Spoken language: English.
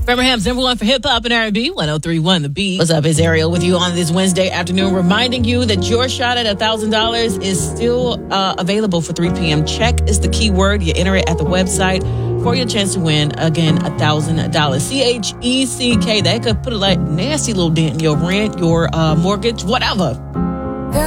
Birmingham's number one for hip-hop and R&B, 103.1 The Beat. What's up? It's Ariel with you on this Wednesday afternoon, reminding you that your shot at $1,000 is still available for 3 p.m. Check is the key word. You enter it at the website for your chance to win, again, $1,000. CHECK. That could put a nasty little dent in your rent, your mortgage, whatever.